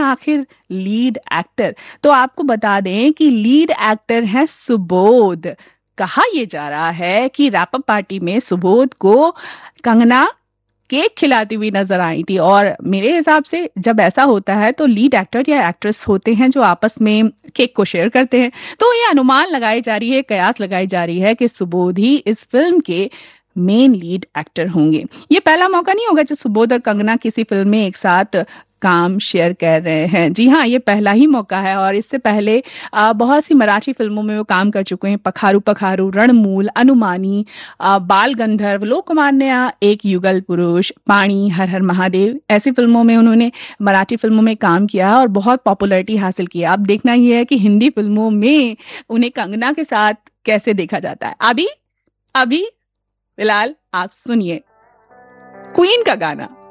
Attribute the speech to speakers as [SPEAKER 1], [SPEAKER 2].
[SPEAKER 1] आखिर lead actor? तो आपको बता दें कि लीड एक्टर है सुबोध। कहा यह जा रहा है कि रैप अप पार्टी में सुबोध को कंगना केक खिलाती हुई नजर आई थी, और मेरे हिसाब से जब ऐसा होता है तो लीड एक्टर या एक्ट्रेस होते हैं जो आपस में केक को शेयर करते हैं। तो ये अनुमान लगाई जा रही है, कयास लगाई जा रही है कि सुबोध ही इस फिल्म के मेन लीड एक्टर होंगे। ये पहला मौका नहीं होगा जब सुबोध और कंगना किसी फिल्म में एक साथ काम शेयर कर रहे हैं। जी हाँ, ये पहला ही मौका है, और इससे पहले बहुत सी मराठी फिल्मों में वो काम कर चुके हैं। पखारू पखारू, रणमूल, अनुमानी, बाल गंधर्व, लोकमान्य, एक युगल पुरुष, पानी, हर हर महादेव, ऐसी फिल्मों में उन्होंने मराठी फिल्मों में काम किया है और बहुत पॉपुलैरिटी हासिल की है। अब देखना ये है कि हिंदी फिल्मों में उन्हें कंगना के साथ कैसे देखा जाता है। अभी अभी फिलहाल आप सुनिए क्वीन का गाना।